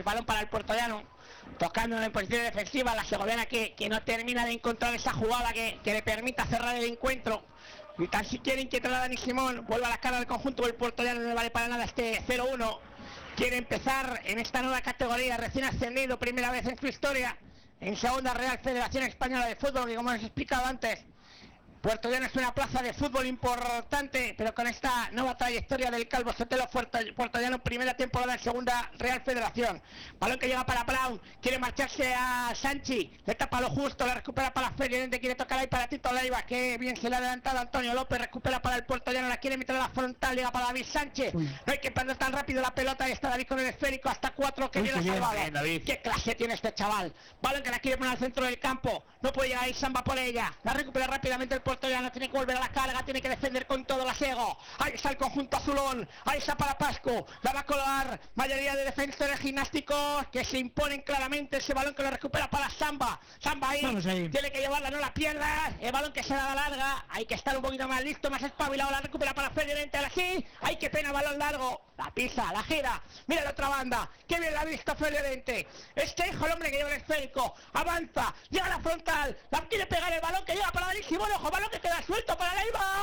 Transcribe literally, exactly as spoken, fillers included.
es balón para el puertollano, tocando en posición defensiva, la segoviana que, que no termina de encontrar esa jugada que, que le permita cerrar el encuentro. Y tan siquiera inquietar a Dani Simón, vuelve a la cara del conjunto del puertollano, no le vale para nada este cero uno. Quiere empezar en esta nueva categoría, recién ascendido, primera vez en su historia, en segunda Real Federación Española de Fútbol, que como os he explicado antes, Puertollano es una plaza de fútbol importante, pero con esta nueva trayectoria del Calvo Sotelo, Puertollano, primera temporada en segunda Real Federación. Balón que llega para Brown, quiere marcharse a Sanchi, le tapa lo justo, le recupera para Feriente, quiere tocar ahí para Tito Leiva, que bien se le ha adelantado Antonio López, recupera para el Puertollano, la quiere meter a la frontal, llega para David Sánchez. Uy. No hay que perder tan rápido la pelota, y está David con el esférico, hasta cuatro, que bien la ha salvado. Bien, qué clase tiene este chaval. Balón que la quiere poner al centro del campo, no puede llegar ahí Samba por ella, la recupera rápidamente el Puertollano, tiene que volver a la carga, tiene que defender con todo la Sego. Ahí está el conjunto azulón, ahí está para Pascu, la va a colar mayoría de defensores gimnásticos que se imponen claramente. Ese balón que lo recupera para Samba, Samba ahí, ahí. Tiene que llevarla, no la pierdas, el balón que se da larga, hay que estar un poquito más listo, más espabilado, la recupera para Federente, ahora sí, ay qué pena, balón largo, la pisa, la gira, mira la otra banda, qué bien la ha visto Federente, este hijo el hombre que lleva el esférico, avanza, llega a la frontal, la quiere pegar el balón que llega para Dani Simón, ojo, balón que queda suelto para Leiva,